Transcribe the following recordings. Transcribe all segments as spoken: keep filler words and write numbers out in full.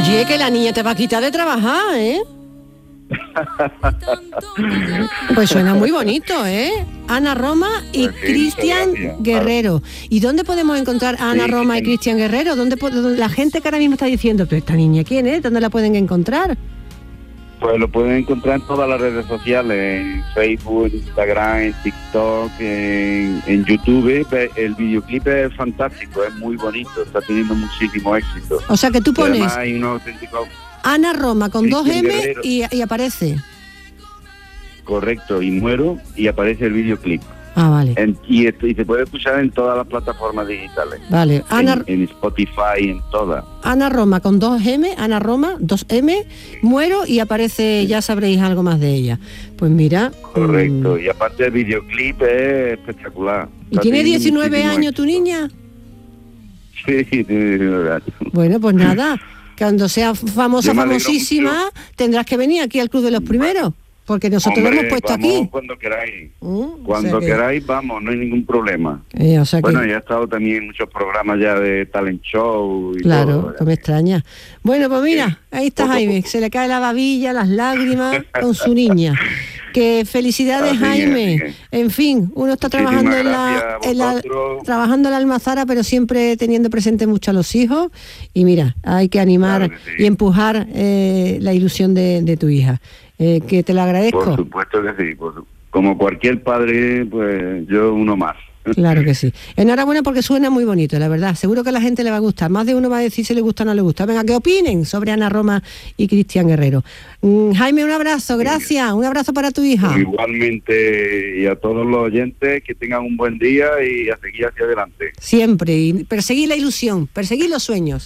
Oye, que la niña te va a quitar de trabajar, ¿eh? Pues suena muy bonito, ¿eh? Ana Roma y Pues sí, Cristian gracias. Guerrero. ¿Y dónde podemos encontrar a Ana Sí, Roma y sí. Cristian Guerrero? ¿Dónde, po- dónde la gente que ahora mismo está diciendo, pero esta niña quién es? ¿Dónde la pueden encontrar? Pues lo pueden encontrar en todas las redes sociales, en Facebook, en Instagram, en TikTok, en, en YouTube. Ve- El videoclip es fantástico, es muy bonito, está teniendo muchísimo éxito. O sea que tú Y además pones hay unos auténticos, Ana Roma con dos Cristian M Guerrero. y, y aparece. correcto, y muero, y aparece el videoclip. Ah, vale. En- y, esto- y se puede escuchar en todas las plataformas digitales. Vale. Ana, En, en Spotify, en todas. Ana Roma con dos M, Ana Roma, dos M, muero y aparece, ya sabréis algo más de ella. Pues mira. Correcto, mm, y aparte el videoclip es espectacular. ¿Y Está tiene teniendo diecinueve muchísimo años tu éxito. niña? Sí, tiene diecinueve años. Bueno, pues nada, cuando sea famosa, Yo me alegro famosísima, tendrás que venir aquí al Club de los Primeros, porque nosotros Hombre, lo hemos puesto vamos aquí. cuando queráis. Mm, o Cuando sea que- queráis, vamos, no hay ningún problema. eh, o sea que- Bueno, ya he estado también en muchos programas ya de talent show y Claro, todo. no me extraña. Bueno, pues mira, ahí está Poco a Jaime, poco. se le cae la babilla, las lágrimas con su niña. Que felicidades, Así es, Jaime. así es. En fin, uno está Muchísimas trabajando en la, gracias a en la- vosotros. trabajando en la almazara, pero siempre teniendo presente mucho a los hijos. Y mira, hay que animar Claro que sí. y empujar eh, la ilusión de, de tu hija. Eh, que te lo Por agradezco. supuesto que sí. por su- como cualquier padre, pues yo uno más. Claro que sí. Enhorabuena porque suena muy bonito, la verdad. Seguro que a la gente le va a gustar. Más de uno va a decir si le gusta o no le gusta. Venga, que opinen sobre Ana Roma y Cristian Guerrero. Mm, Jaime, un abrazo, gracias. Un abrazo para tu hija. Igualmente, y a todos los oyentes, que tengan un buen día y a seguir hacia adelante. Siempre. Y perseguir la ilusión, perseguir los sueños.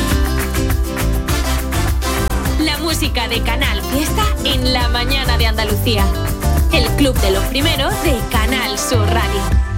La música de Canal Fiesta en la mañana de Andalucía. El Club de los Primeros de Canal Sur Radio.